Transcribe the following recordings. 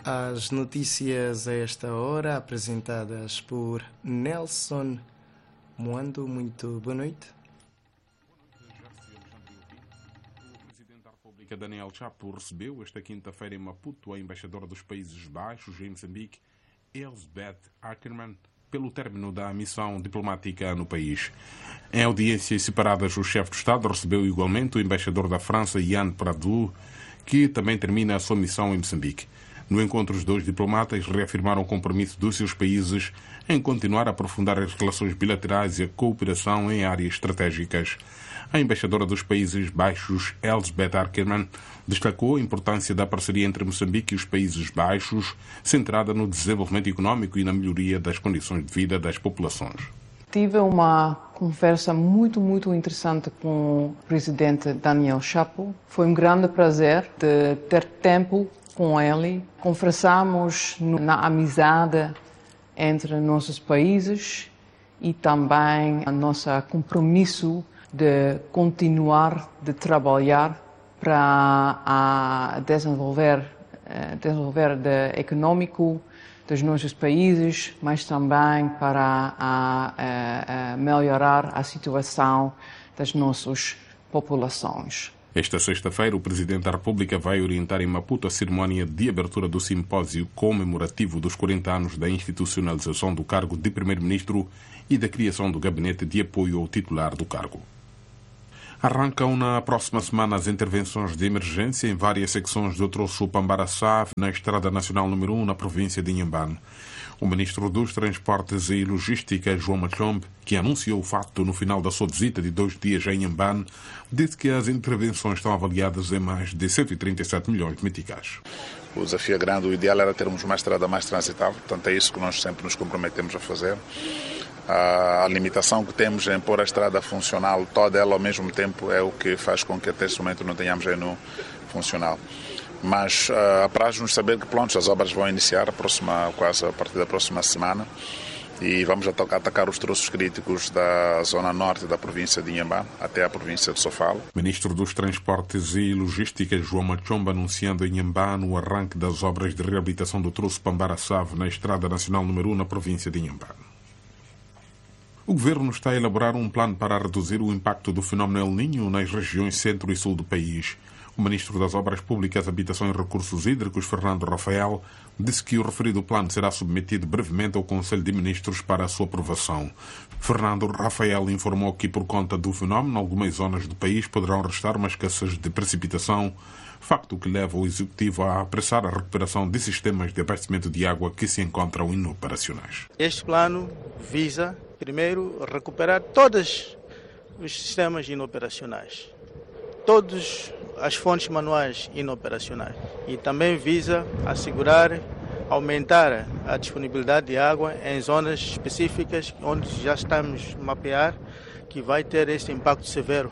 As notícias a esta hora, apresentadas por Nelson Moando. Muito boa noite. O Presidente da República, Daniel Chapo, recebeu esta quinta-feira em Maputo a embaixadora dos Países Baixos em Moçambique, Elsbeth Ackermann, pelo término da missão diplomática no país. Em audiências separadas, o chefe de Estado recebeu igualmente o embaixador da França, Yann Pradou, que também termina a sua missão em Moçambique. No encontro, os dois diplomatas reafirmaram o compromisso dos seus países em continuar a aprofundar as relações bilaterais e a cooperação em áreas estratégicas. A embaixadora dos Países Baixos, Elsbeth Ackermann, destacou a importância da parceria entre Moçambique e os Países Baixos, centrada no desenvolvimento econômico e na melhoria das condições de vida das populações. Tive uma conversa muito interessante com o presidente Daniel Chapo. Foi um grande prazer de ter tempo com ele. Conversamos na amizade entre nossos países e também o nosso compromisso de continuar de trabalhar para desenvolver o econômico dos nossos países, mas também para melhorar a situação das nossas populações. Esta sexta-feira, o Presidente da República vai orientar em Maputo a cerimónia de abertura do simpósio comemorativo dos 40 anos da institucionalização do cargo de Primeiro-Ministro e da criação do gabinete de apoio ao titular do cargo. Arrancam na próxima semana as intervenções de emergência em várias secções do troço Pambara-Save, na Estrada Nacional número 1, na província de Inhambane. O Ministro dos Transportes e Logística, João Machombe, que anunciou o fato no final da sua visita de 2 dias a Inhambane, disse que as intervenções estão avaliadas em mais de 137 milhões de meticais. O desafio é grande, o ideal era termos uma estrada mais transitável, portanto é isso que nós sempre nos comprometemos a fazer. A limitação que temos em pôr a estrada funcional, toda ela ao mesmo tempo, é o que faz com que até este momento não tenhamos no funcional. Mas apraz-nos saber que pronto, as obras vão iniciar quase a partir da próxima semana e vamos atacar os troços críticos da zona norte da província de Inhambane até a província de Sofala. Ministro dos Transportes e Logística, João Machombe, anunciando em Inhambane o arranque das obras de reabilitação do troço Pambara-Save na Estrada Nacional número 1, na província de Inhambane. O Governo está a elaborar um plano para reduzir o impacto do fenómeno El Niño nas regiões centro e sul do país. O Ministro das Obras Públicas, Habitação e Recursos Hídricos, Fernando Rafael, disse que o referido plano será submetido brevemente ao Conselho de Ministros para a sua aprovação. Fernando Rafael informou que, por conta do fenómeno, algumas zonas do país poderão restar uma escassez de precipitação, facto que leva o Executivo a apressar a recuperação de sistemas de abastecimento de água que se encontram inoperacionais. Este plano visa, primeiro, recuperar todos os sistemas inoperacionais, todas as fontes manuais inoperacionais, e também visa assegurar, aumentar a disponibilidade de água em zonas específicas onde já estamos a mapear que vai ter este impacto severo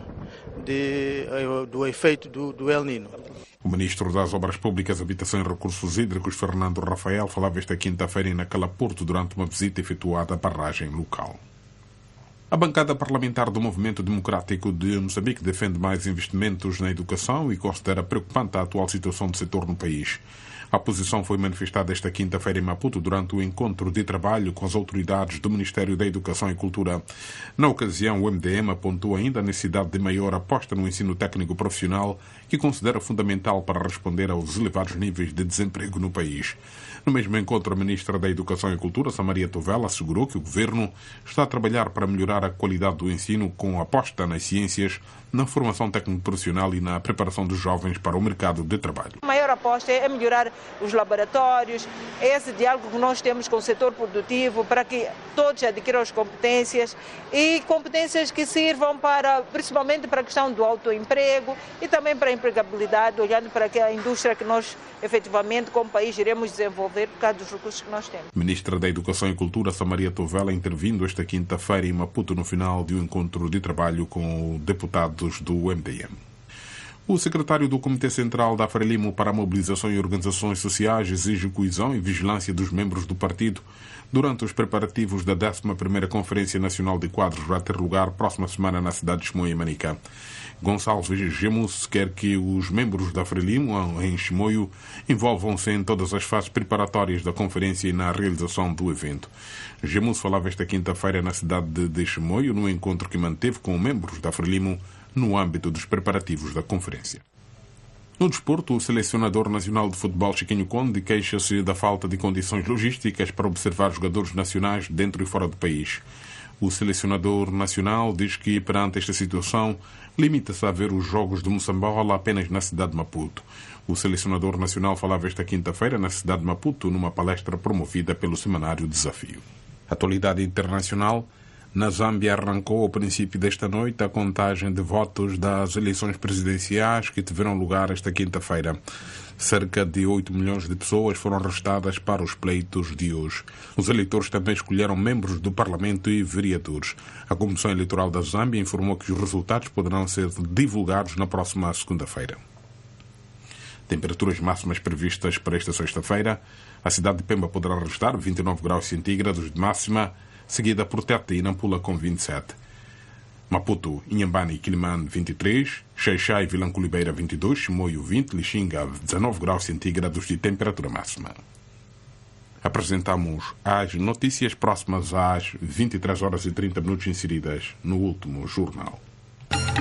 do efeito do El Niño. O Ministro das Obras Públicas, Habitação e Recursos Hídricos, Fernando Rafael, falava esta quinta-feira em Nacala Porto durante uma visita efetuada à barragem local. A bancada parlamentar do Movimento Democrático de Moçambique defende mais investimentos na educação e considera preocupante a atual situação do setor no país. A posição foi manifestada esta quinta-feira em Maputo durante o encontro de trabalho com as autoridades do Ministério da Educação e Cultura. Na ocasião, o MDM apontou ainda a necessidade de maior aposta no ensino técnico profissional, que considera fundamental para responder aos elevados níveis de desemprego no país. No mesmo encontro, a Ministra da Educação e Cultura, Samaria Tovela, assegurou que o Governo está a trabalhar para melhorar a qualidade do ensino com aposta nas ciências, na formação técnico-profissional e na preparação dos jovens para o mercado de trabalho. A maior aposta é melhorar os laboratórios, esse diálogo que nós temos com o setor produtivo para que todos adquiram as competências e competências que sirvam principalmente para a questão do autoemprego e também para a empregabilidade, olhando para a indústria que nós efetivamente como país iremos desenvolver por causa dos recursos que nós temos. Ministra da Educação e Cultura, Samaria Tovela, intervindo esta quinta-feira em Maputo no final de um encontro de trabalho com deputados do MDM. O secretário do Comitê Central da Frelimo para a Mobilização e Organizações Sociais exige coesão e vigilância dos membros do partido durante os preparativos da 11ª Conferência Nacional de Quadros, vai ter lugar próxima semana na cidade de Chimoio e Manica. Gonçalves Gemus quer que os membros da Frelimo em Chimoio envolvam-se em todas as fases preparatórias da conferência e na realização do evento. Gemus falava esta quinta-feira na cidade de Chimoio, no encontro que manteve com membros da Frelimo no âmbito dos preparativos da conferência. No desporto, o selecionador nacional de futebol Chiquinho Conde queixa-se da falta de condições logísticas para observar jogadores nacionais dentro e fora do país. O selecionador nacional diz que, perante esta situação, limita-se a ver os jogos de Moçambola apenas na cidade de Maputo. O selecionador nacional falava esta quinta-feira na cidade de Maputo numa palestra promovida pelo semanário Desafio. Atualidade internacional. Na Zâmbia arrancou ao princípio desta noite a contagem de votos das eleições presidenciais que tiveram lugar esta quinta-feira. Cerca de 8 milhões de pessoas foram registadas para os pleitos de hoje. Os eleitores também escolheram membros do Parlamento e vereadores. A Comissão Eleitoral da Zâmbia informou que os resultados poderão ser divulgados na próxima segunda-feira. Temperaturas máximas previstas para esta sexta-feira. A cidade de Pemba poderá registrar 29 graus centígrados de máxima, seguida por Tete e Nampula com 27. Maputo, Inhambane e Quilimane 23, Xai-Xai e Vilanculibeira 22, Chimoio 20, Lixinga 19 graus centígrados de temperatura máxima. Apresentamos as notícias próximas às 23 horas e 30 minutos inseridas no último jornal.